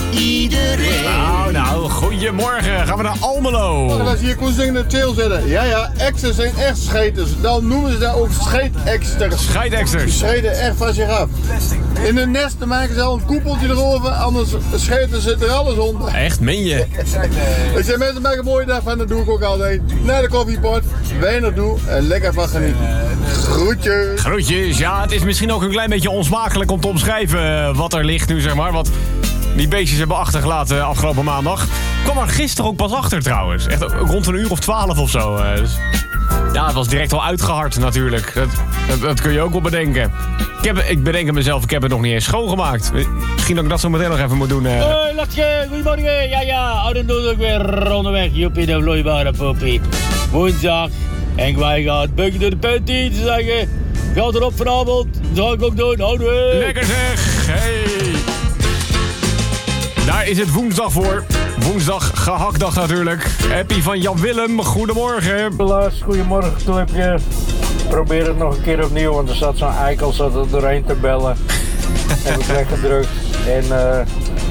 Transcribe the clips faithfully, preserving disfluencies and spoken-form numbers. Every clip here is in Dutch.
iedereen. Nou, nou, goedemorgen. Gaan we naar Almelo. Als je hier kon zingen in de trail zetten. Ja, ja, exen zijn echt scheters. Dan noemen ze dat ook scheetexters. Scheidexters. Scheten echt van zich af. In de nesten maken ze al een koepeltje erover, anders scheten ze er alles onder. Echt, meen je? Ik zeg, mensen maken een mooie dag van, dat doe ik ook altijd. Naar de koffiepot, weinig doe en lekker van genieten. Groetjes. Groetjes. Ja, het is misschien ook een klein beetje onsmakelijk om te omschrijven wat er ligt nu, zeg maar. Wat die beestjes hebben achtergelaten afgelopen maandag. Ik kwam er gisteren ook pas achter trouwens. Echt rond een uur of twaalf of zo. Dus ja, het was direct al uitgehard natuurlijk. Dat, dat, dat kun je ook wel bedenken. Ik, heb, ik bedenk het mezelf, ik heb het nog niet eens schoongemaakt. Misschien dat ik dat zo meteen nog even moet doen. Uh. Hoi, Latje, goedemorgen. Ja, ja, oude doe ik weer onderweg. Joepie, de vloeibare poepie. Woensdag. En wij gaan bukken door de panty. Ze zeggen, gaat erop vanavond. Dat zal ik ook doen. Houden we. Lekker zeg. Hey. Daar is het woensdag voor. Woensdag gehaktdag natuurlijk. Happy van Jan Willem. Goedemorgen. Helaas, goedemorgen Clubje. Probeer het nog een keer opnieuw, want er zat zo'n eikel zat er doorheen te bellen. Heb ik weggedrukt. En uh,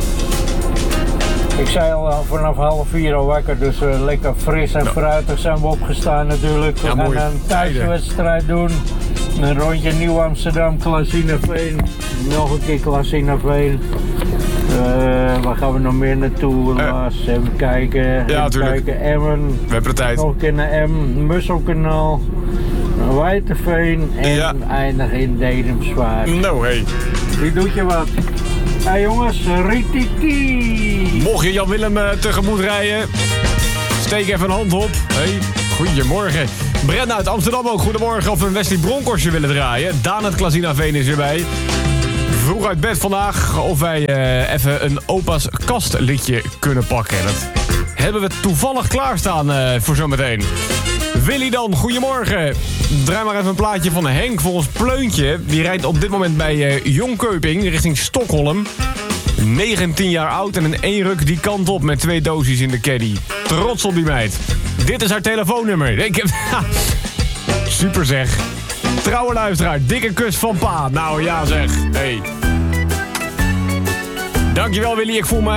ik zei al uh, vanaf half vier al wakker, dus uh, lekker fris en fruitig zijn we opgestaan natuurlijk. We ja, gaan mooi. een thuiswedstrijd doen. Een rondje Nieuw-Amsterdam, Klasinaveen. Nog een keer Klasinaveen. Uh, waar gaan we nog meer naartoe? Laat uh, even kijken. Ja, natuurlijk. Kijken. Emmen. We hebben de tijd. Nog een keer naar Emmen. Musselkanaal. Wijteveen. En ja. eindigen in Dedemsvaart. Nou, hey. Wie doet je wat? Hé hey, jongens, ritiki. Mocht je Jan Willem uh, tegemoet rijden, steek even een hand op. Hey, goedemorgen. Brenna uit Amsterdam ook, goedemorgen. Of we een Wesley Bronkhorstje willen draaien. Daan uit Klasinaveen is erbij. Vroeg uit bed vandaag of wij uh, even een opa's kastliedje kunnen pakken. Dat hebben we toevallig klaarstaan uh, voor zometeen. Willy dan, goedemorgen. Draai maar even een plaatje van Henk voor ons Pleuntje. Die rijdt op dit moment bij uh, Jongkeuping richting Stockholm. negentien jaar oud en in één ruk die kant op met twee doosjes in de caddy. Trots op die meid. Dit is haar telefoonnummer. Ik heb... Super zeg. Trouwe luisteraar, dikke kus van pa. Nou ja zeg, hey. Dankjewel Willy, ik voel me